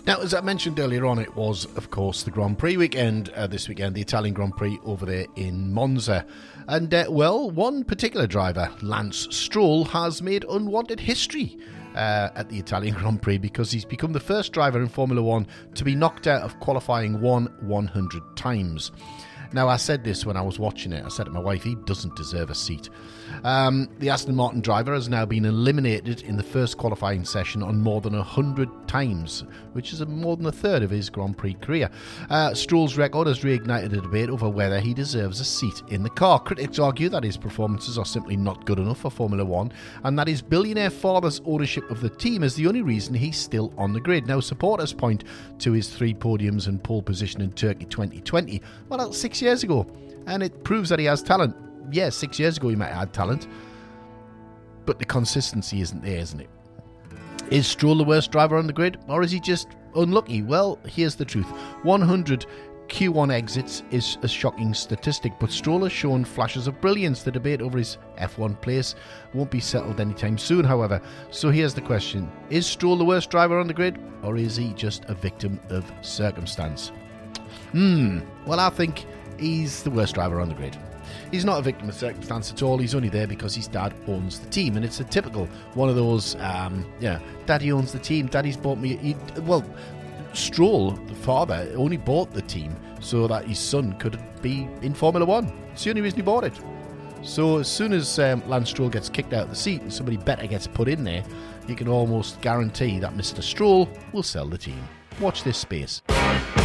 Now, as I mentioned earlier on, it was, of course, the Grand Prix weekend this weekend, the Italian Grand Prix over there in Monza. And, one particular driver, Lance Stroll, has made unwanted history at the Italian Grand Prix because he's become the first driver in Formula One to be knocked out of qualifying 100 times. Now, I said this when I was watching it. I said to my wife, he doesn't deserve a seat. The Aston Martin driver has now been eliminated in the first qualifying session on more than 100 times, which is more than a third of his Grand Prix career. Stroll's record has reignited a debate over whether he deserves a seat in the car. Critics argue that his performances are simply not good enough for Formula One, and that his billionaire father's ownership of the team is the only reason he's still on the grid. Now, supporters point to his 3 podiums and pole position in Turkey 2020. Well, that's 6 years ago, and it proves that he has talent. Yeah, 6 years ago he might have had talent, but the consistency isn't there, isn't it? Is Stroll the worst driver on the grid, or is he just unlucky? Well, here's the truth. 100 Q1 exits is a shocking statistic, but Stroll has shown flashes of brilliance. The debate over his F1 place won't be settled anytime soon, however. So here's the question. Is Stroll the worst driver on the grid, or is he just a victim of circumstance? Well, I think he's the worst driver on the grid. He's not a victim of circumstance at all. He's only there because his dad owns the team, and it's a typical one of those, daddy owns the team, daddy's bought me. Stroll, the father, only bought the team so that his son could be in Formula One. It's the only reason he bought it. So as soon as Lance Stroll gets kicked out of the seat and somebody better gets put in there, you can almost guarantee that Mr. Stroll will sell the team. Watch this space.